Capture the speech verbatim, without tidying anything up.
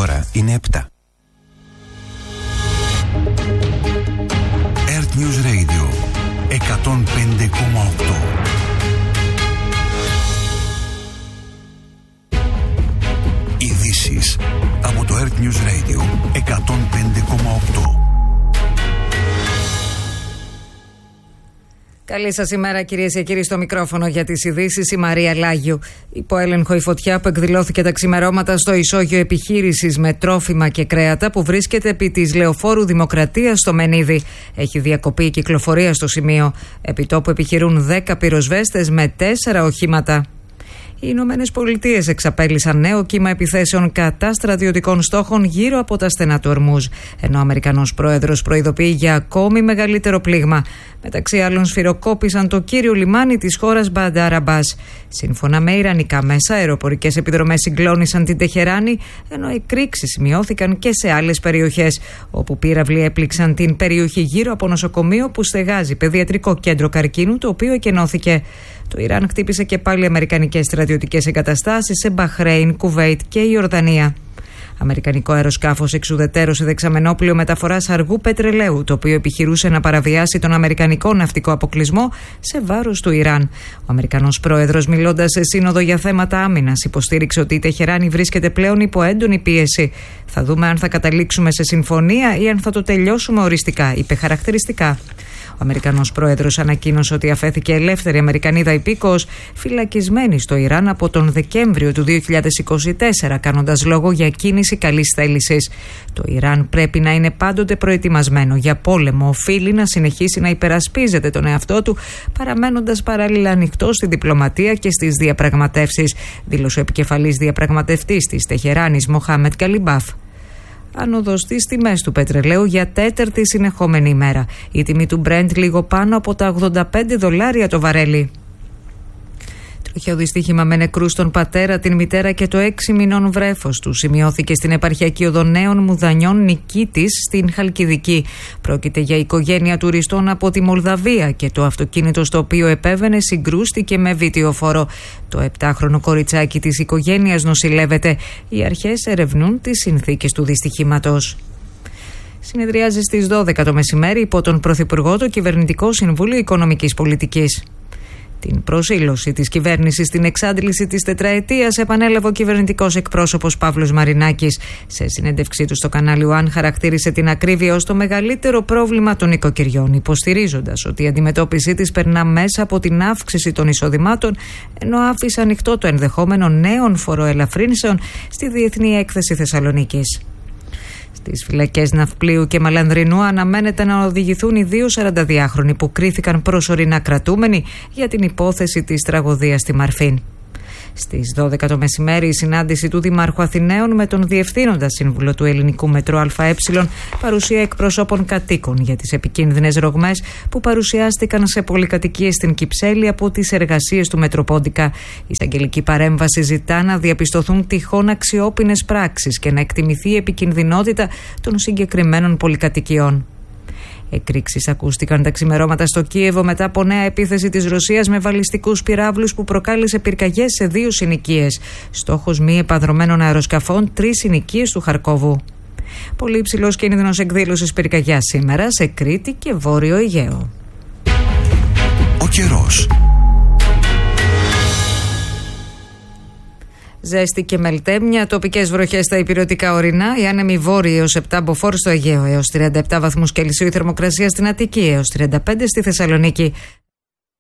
ώρα είναι επτά. Earth News Radio εκατόν πέντε κόμμα οκτώ. Ειδήσεις από το Earth News Radio εκατόν πέντε κόμμα οκτώ. Καλή σας ημέρα, κυρίες και κύριοι, στο μικρόφωνο για τις ειδήσεις η Μαρία Λάγιου. Υπό έλεγχο η φωτιά που εκδηλώθηκε τα ξημερώματα στο ισόγειο επιχείρησης με τρόφιμα και κρέατα που βρίσκεται επί της Λεωφόρου Δημοκρατίας στο Μενίδη. Έχει διακοπεί η κυκλοφορία στο σημείο. Επί τόπου επιχειρούν δέκα πυροσβέστες με τέσσερα οχήματα. Οι Ηνωμένες Πολιτείες εξαπέλυσαν νέο κύμα επιθέσεων κατά στρατιωτικών στόχων γύρω από τα στενά του Ορμούζ, ενώ ο Αμερικανός πρόεδρος προειδοποιεί για ακόμη μεγαλύτερο πλήγμα. Μεταξύ άλλων, σφυροκόπησαν το κύριο λιμάνι της χώρας Μπαντάρ Αμπάς. Σύμφωνα με ιρανικά μέσα, αεροπορικές επιδρομές συγκλώνησαν την Τεχεράνη, ενώ εκρήξεις σημειώθηκαν και σε άλλες περιοχές, όπου πύραυλοι έπληξαν την περιοχή γύρω από νοσοκομείο που στεγάζει παιδιατρικό κέντρο καρκίνου, το οποίο εκενώθηκε. Το Ιράν χτύπησε και πάλι αμερικανικές στρατιωτικές εγκαταστάσεις σε Μπαχρέιν, Κουβέιτ και Ιορδανία. Αμερικανικό αεροσκάφος εξουδετέρωσε δεξαμενόπλιο μεταφοράς αργού πετρελαίου, το οποίο επιχειρούσε να παραβιάσει τον αμερικανικό ναυτικό αποκλεισμό σε βάρος του Ιράν. Ο Αμερικανός πρόεδρος, μιλώντας σε σύνοδο για θέματα άμυνας, υποστήριξε ότι η Τεχεράνη βρίσκεται πλέον υπό έντονη πίεση. Θα δούμε αν θα καταλήξουμε σε συμφωνία ή αν θα το τελειώσουμε οριστικά, είπε χαρακτηριστικά. Ο Αμερικανός πρόεδρος ανακοίνωσε ότι αφέθηκε ελεύθερη Αμερικανίδα υπήκοος φυλακισμένη στο Ιράν από τον Δεκέμβριο του δύο χιλιάδες είκοσι τέσσερα, κάνοντας λόγο για κίνηση καλής θέλησης. Το Ιράν πρέπει να είναι πάντοτε προετοιμασμένο για πόλεμο. Οφείλει να συνεχίσει να υπερασπίζεται τον εαυτό του, παραμένοντας παράλληλα ανοιχτό στη διπλωματία και στις διαπραγματεύσεις, δήλωσε ο επικεφαλής διαπραγματευτής της Τεχεράνης, Μοχάμετ Καλιμπάφ. Άνοδος στις τιμές του πετρελαίου για τέταρτη συνεχόμενη ημέρα. Η τιμή του Brent λίγο πάνω από τα ογδόντα πέντε δολάρια το βαρέλι. Τροχαίο δυστύχημα με νεκρούς τον πατέρα, την μητέρα και το έξι μηνών βρέφος του σημειώθηκε στην επαρχιακή οδό Νέων Μουδανιών Νικήτης στην Χαλκιδική. Πρόκειται για οικογένεια τουριστών από τη Μολδαβία και το αυτοκίνητο στο οποίο επέβαινε συγκρούστηκε με βιτιοφόρο. Το επτάχρονο κοριτσάκι της οικογένειας νοσηλεύεται. Οι αρχές ερευνούν τις συνθήκες του δυστυχήματος. Συνεδριάζει στις δώδεκα το μεσημέρι υπό τον Πρωθυπουργό το Κυβερνητικό Συμβούλιο Οικονομικής Πολιτικής. Την προσήλωση της κυβέρνησης στην εξάντληση της τετραετίας επανέλαβε ο κυβερνητικός εκπρόσωπος Παύλος Μαρινάκης. Σε συνέντευξή του στο κανάλι One χαρακτήρισε την ακρίβεια ως το μεγαλύτερο πρόβλημα των νοικοκυριών, υποστηρίζοντας ότι η αντιμετώπιση της περνά μέσα από την αύξηση των εισοδημάτων, ενώ άφησε ανοιχτό το ενδεχόμενο νέων φοροελαφρύνσεων στη Διεθνή Έκθεση Θεσσαλονίκης. Στις φυλακές Ναυπλίου και Μαλανδρινού αναμένεται να οδηγηθούν οι δύο σαρανταδυάχρονοι που κρίθηκαν προσωρινά κρατούμενοι για την υπόθεση της τραγωδίας στη Μαρφίν. Στις δώδεκα το μεσημέρι η συνάντηση του Δημάρχου Αθηναίων με τον Διευθύνοντα Σύμβουλο του Ελληνικού Μετρό ΑΕ, παρουσία εκπροσώπων κατοίκων για τις επικίνδυνες ρογμές που παρουσιάστηκαν σε πολυκατοικίες στην Κυψέλη από τις εργασίες του Μετροπόντικα. Η εισαγγελική παρέμβαση ζητά να διαπιστωθούν τυχόν αξιόπινες πράξεις και να εκτιμηθεί η επικινδυνότητα των συγκεκριμένων πολυκατοικιών. Εκρήξεις ακούστηκαν τα ξημερώματα στο Κίεβο μετά από νέα επίθεση της Ρωσίας με βαλιστικούς πυράβλους που προκάλεσε πυρκαγιές σε δύο συνοικίες. Στόχος μη επανδρομένων αεροσκαφών, τρεις συνοικίες του Χαρκόβου. Πολύ υψηλός κίνδυνος εκδήλωσης πυρκαγιάς σήμερα σε Κρήτη και Βόρειο Αιγαίο. Ο καιρός. Ζέστη και μελτέμια, τοπικές βροχές στα υπηρετικά ορεινά, οι άνεμοι βόρειοι έως επτά μποφόρ στο Αιγαίο, έως τριάντα επτά βαθμούς Κελσίου η θερμοκρασία στην Αττική, έως τριάντα πέντε στη Θεσσαλονίκη.